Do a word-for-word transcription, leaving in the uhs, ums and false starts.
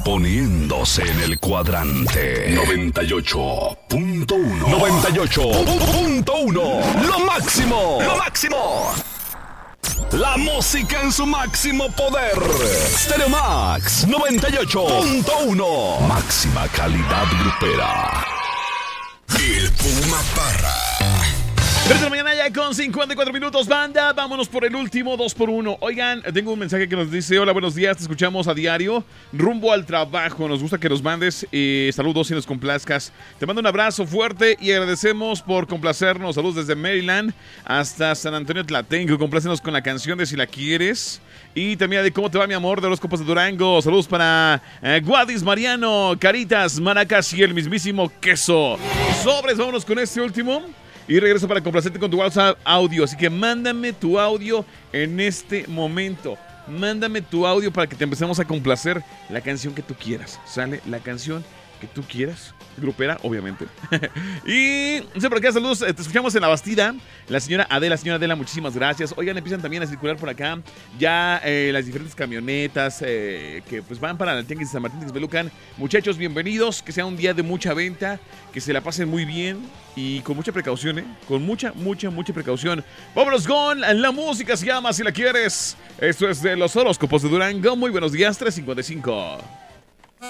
poniéndose en el cuadrante noventa y ocho punto uno. noventa y ocho punto uno. Lo máximo. Lo máximo. La música en su máximo poder. Stereo Max noventa y ocho punto uno. Máxima calidad grupera. El Puma Parra. tres de la mañana ya con cincuenta y cuatro minutos, banda. Vámonos por el último dos por uno. Oigan, tengo un mensaje que nos dice: hola, buenos días, te escuchamos a diario rumbo al trabajo. Nos gusta que nos mandes eh, saludos y nos complazcas. Te mando un abrazo fuerte y agradecemos por complacernos. Saludos desde Maryland hasta San Antonio Tlatenco. Complácenos con la canción de Si la quieres. Y también de Cómo te va, mi amor, de los Copos de Durango. Saludos para eh, Guadis, Mariano, Caritas, Maracas y el mismísimo Queso. Sobres, vámonos con este último. Y regreso para complacerte con tu WhatsApp audio. Así que mándame tu audio en este momento. Mándame tu audio para que te empecemos a complacer la canción que tú quieras. ¿Sale? La canción que tú quieras. Grupera, obviamente. Y no sé por qué, saludos. Te escuchamos en La Bastida. La señora Adela, señora Adela, muchísimas gracias. Oigan, empiezan también a circular por acá ya eh, las diferentes camionetas eh, que pues van para el Tianguis de San Martín de Texmelucan. Muchachos, bienvenidos. Que sea un día de mucha venta. Que se la pasen muy bien y con mucha precaución, ¿eh? Con mucha, mucha, mucha precaución. Vámonos con la música, se llama Si la quieres. Esto es de los horóscopos de Durango. Muy buenos días, tres cincuenta y cinco.